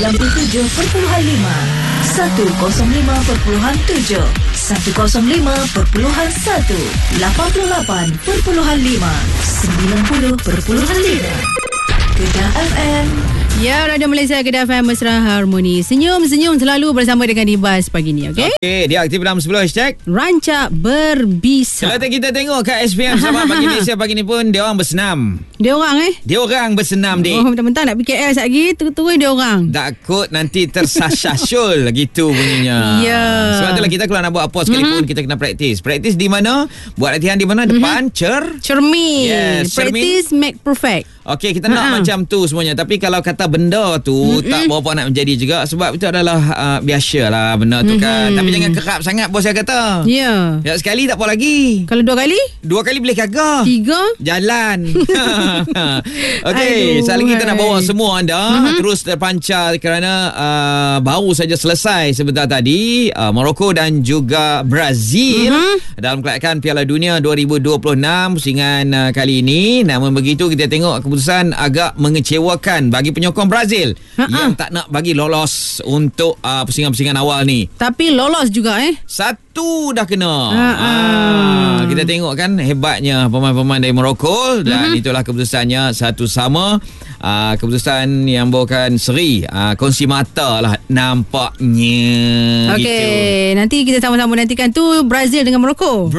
97.5, 105.7, 105.1, 88.5, 90.5. Kedah FM. Ya, Radio Malaysia Kedah FM Mesra Harmoni. Senyum-senyum selalu bersama dengan Dibas pagi ni, okey? Okey, dia aktif dalam 10 hashtag Rancak berbisa. Kalau kita tengok kat SPM sama pagi Malaysia pagi ni pun dia orang bersenam. Dia orang Dia orang bersenam dik. Oh, mentang-mentang nak pergi KL sekejap lagi, terus dia orang. Takut nanti tersasyul gitu bunyinya. Ya. Sebab itulah kita kalau nak buat apa sekalipun kita kena praktis. Praktis di mana? Buat latihan di mana? Depan cermin. Yes, Practice make perfect. Okey, kita nak macam tu semuanya. Tapi kalau kata benda tu tak berapa nak menjadi juga. Sebab itu adalah biasalah benda tu kan. Tapi jangan kerap sangat bos saya kata. Ya. Sekali tak apa lagi. Kalau 2 kali? 2 kali boleh kagak. 3? Jalan. Okey, saat lagi kita nak bawa semua anda terus terpancar kerana baru saja selesai sebentar tadi Morocco dan juga Brazil dalam kelakkan Piala Dunia 2026 pusingan kali ini. Namun begitu kita tengok keputusan agak mengecewakan bagi penyokong Brazil yang tak nak bagi lolos untuk pusingan-pusingan awal ni. Tapi lolos juga Satu dah kena. Kita tengok kan hebatnya pemain-pemain dari Morocco dan itulah keputusannya satu sama. Keputusan yang bawakan seri kongsi mata lah nampaknya. Okey, nanti kita sama-sama nantikan tu Brazil dengan Morocco.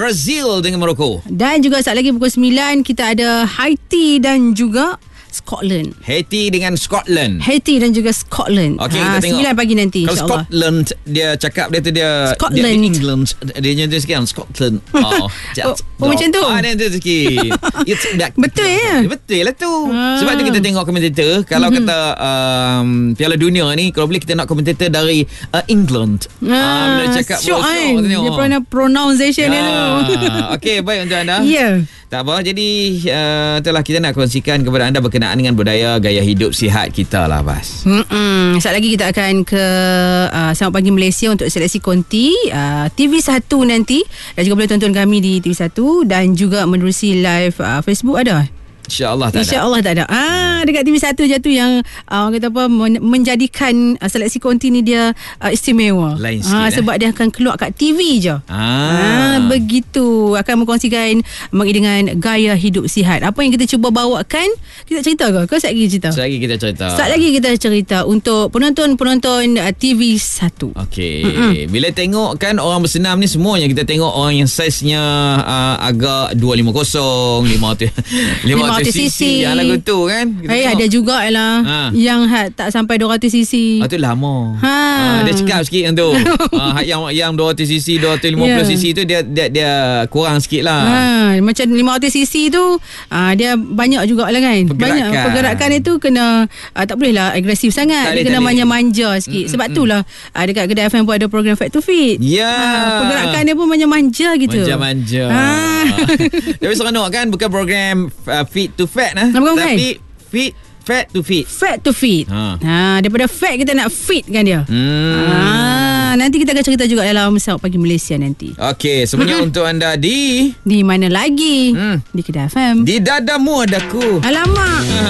Dan juga saat lagi pukul 9 kita ada Haiti dan juga Scotland. Haiti dan juga Scotland. Okey, kita tengok 9 pagi nanti kalau insya-Allah. Scotland dia cakap dia Scotland. dia England dia nyanyi sikit Scotland. Macam tu. Dia tu sikit. Betul ya? Betul lah tu. Sebab tu kita tengok komentator kalau kata Piala Dunia ni kalau boleh kita nak komentator dari England. Bila cakap dia pronunciation dia tu. Okey, baik untuk anda. Ya. Tak apa. Jadi itulah kita nak kongsikan kepada anda berkenaan dengan budaya gaya hidup sihat kita lah, Bas. Saat lagi kita akan ke Selamat Pagi Malaysia untuk seleksi konti TV1 nanti. Dan juga boleh tonton kami di TV1 dan juga menerusi live Facebook ada. InsyaAllah tak ada. Dekat TV1 je tu yang orang kata apa menjadikan seleksi konti ni dia istimewa. Lain sikit sebab dia akan keluar kat TV je. Begitu. Akan mengkongsikan dengan gaya hidup sihat. Apa yang kita cuba bawakan, kita cerita ke? Kau sekejap lagi cerita? Sekejap lagi kita cerita untuk penonton-penonton TV1. Okey. Bila tengok kan orang bersenam ni semuanya kita tengok orang yang saiznya agak 250, 500 cc yang lagu tu kan. Ada juga lah yang tak sampai 200 cc. Itu lama. Dia cakap sikit yang tu. Yang 200 cc, 250 cc tu dia kurang sikit lah. Macam 500 cc tu dia banyak juga lah kan. Pergerakan itu kena tak boleh lah agresif sangat. Dia kena manja-manja sikit. Sebab tu lah dekat Kedah FM pun ada program Fat to Fit. Pergerakan dia pun manja-manja gitu. Manja-manja. Tapi seronok kan, bukan program Fit to Fat tapi Fat to Fit. Daripada fat kita nak fit kan dia. Nanti kita akan cerita juga dalam Selamat Pagi Malaysia nanti. Okey, semuanya untuk anda di mana lagi? Di Kedah FM. Di dadamu adaku. Alamak.